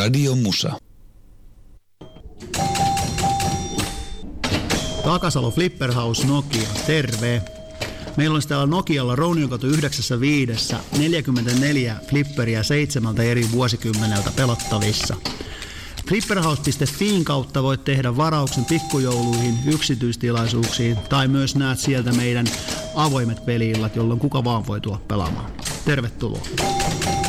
Radio Musa. Takasalo Flipperhouse Nokia, terve! Meillä on täällä Nokialla Rounionkatu 95 44 flipperiä 7 eri vuosikymmeneltä pelattavissa. Flipperhouse.fiin kautta voit tehdä varauksen pikkujouluihin, yksityistilaisuuksiin tai myös näet sieltä meidän avoimet peli-illat, jolloin kuka vaan voi tulla pelaamaan. Tervetuloa!